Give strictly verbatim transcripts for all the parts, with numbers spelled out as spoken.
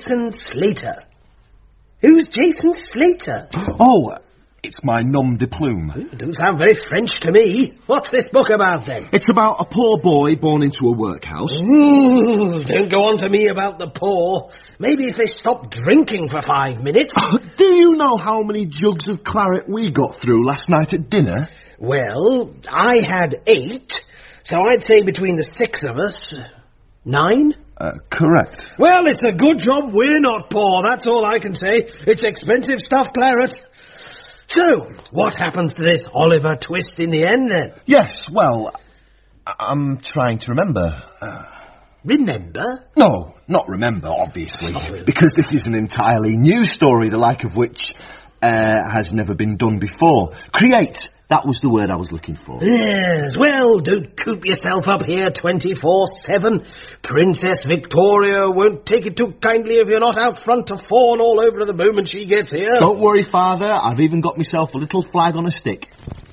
Jason Slater. Who's Jason Slater? Oh, it's my nom de plume. It doesn't sound very French to me. What's this book about, then? It's about a poor boy born into a workhouse. Ooh, don't go on to me about the poor. Maybe if they stop drinking for five minutes. Oh, do you know how many jugs of claret we got through last night at dinner? Well, I had eight, so I'd say between the six of us, nine? Uh, correct. Well, it's a good job we're not poor, that's all I can say. It's expensive stuff, claret. So, what happens to this Oliver Twist in the end, then? Yes, well, I- I'm trying to remember. Uh, remember? No, not remember, obviously, oh, because this is an entirely new story, the like of which uh, has never been done before. Create. That was the word I was looking for. Yes, well, don't coop yourself up here twenty-four seven. Princess Victoria won't take it too kindly if you're not out front to fawn all over her the moment she gets here. Don't worry, Father. I've even got myself a little flag on a stick.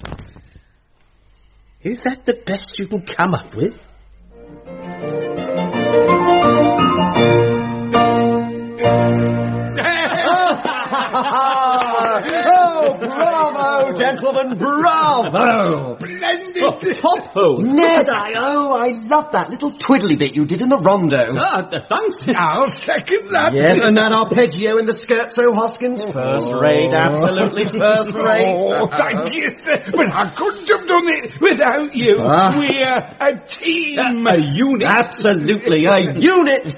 Is that the best you can come up with? Oh, bravo, gentlemen, bravo! Splendid! Oh, top hole! Ned, I, oh, I love that little twiddly bit you did in the rondo. Ah, uh, thanks. I'll second that. Yes, and that arpeggio in the scherzo, Hoskins. First rate, absolutely first rate. Oh, thank you, sir. But I couldn't have done it without you. Ah. We're a team. Uh, a unit. Absolutely, a unit.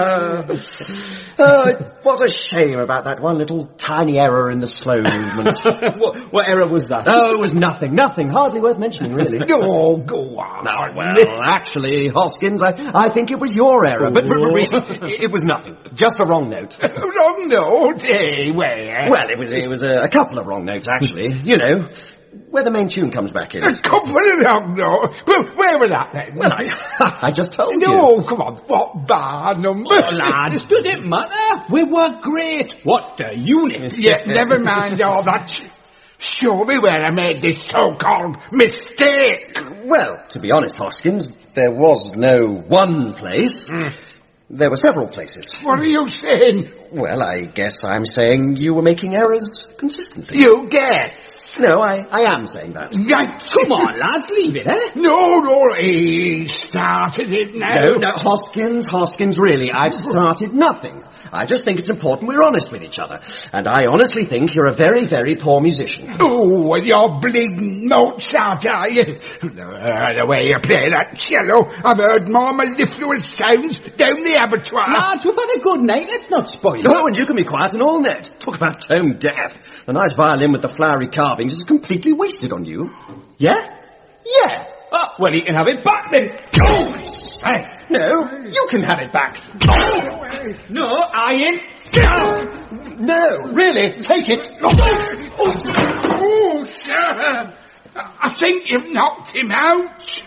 Oh, it was a shame about that one little tiny error in the slow movement. what, what error was that? Oh, it was nothing, nothing. Hardly worth mentioning, really. Oh, go on. Oh, well, actually, Hoskins, I, I think it was your error. But, but really, it, it was nothing. Just a wrong note. Wrong note? Eh, where? Well, it was, it was a, a couple of wrong notes, actually. You know, where the main tune comes back in. A couple of wrong notes? Well, where was that then? Well, I, I just told you. No, come on. What bar number? Oh, lads, does it matter? We were great. What a unit. Yeah, never mind all that. Show me where I made this so-called mistake. Well, to be honest, Hoskins, there was no one place. Mm. There were several places. What are you saying? Well, I guess I'm saying you were making errors consistently. You guess? No, I, I am saying that. Right. Come on, lads, leave it, eh? No, no, he started it now. No, no, Hoskins, Hoskins, really, I've started nothing. I just think it's important we're honest with each other. And I honestly think you're a very, very poor musician. Oh, and you're bleeding Mozart, are you? Uh, the way you play that cello, I've heard more mellifluous sounds down the abattoir. Lads, we've had a good night, let's not spoil it. Oh, and you can be quiet and all, Ned. Talk about tone deaf. The nice violin with the flowery carvings is completely wasted on you. Yeah? Yeah. Oh, well, he can have it back then. Oh, hey. No, you can have it back. Oh. No, I ain't. No, really, take it. Oh, oh, sir. I think you've knocked him out.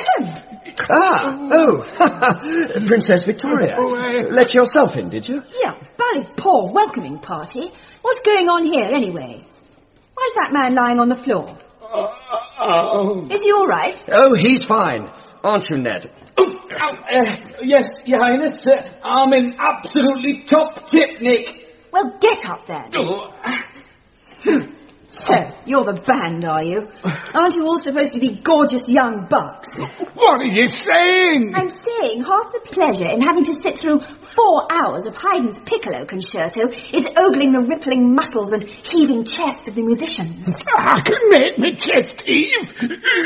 Ah, oh, Princess Victoria. Oh, uh, Let yourself in, did you? Yeah, bally poor welcoming party. What's going on here, anyway? Why's that man lying on the floor? Uh, uh, Is he all right? Oh, he's fine. Aren't you, Ned? Oh, uh, yes, Your Highness. Uh, I'm in absolutely top tip, Nick. Well, get up then. Oh. So, you're the band, are you? Aren't you all supposed to be gorgeous young bucks? What are you saying? I'm saying half the pleasure in having to sit through four hours of Haydn's piccolo concerto is ogling the rippling muscles and heaving chests of the musicians. I can make me chest heave.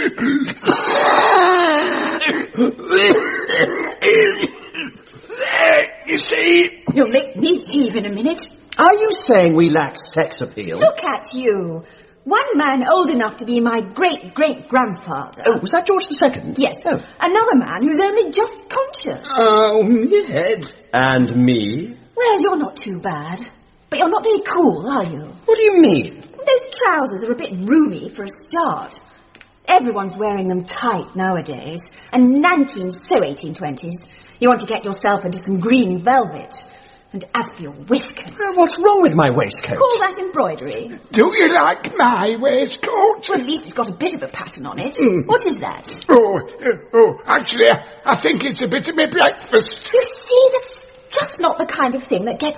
You see? You'll make me heave in a minute. Are you saying we lack sex appeal? Look at you. One man old enough to be my great-great-grandfather. Oh, was that George the Second? Yes. Oh. Another man who's only just conscious. Oh, Ned. And me? Well, you're not too bad. But you're not very cool, are you? What do you mean? Those trousers are a bit roomy for a start. Everyone's wearing them tight nowadays. And nankeen's so eighteen twenties. You want to get yourself into some green velvet. And as for your waistcoat... Well, what's wrong with my waistcoat? Call that embroidery. Do you like my waistcoat? Well, at least it's got a bit of a pattern on it. Mm. What is that? Oh, uh, oh, actually, I, I think it's a bit of my breakfast. You see, that's just not the kind of thing that gets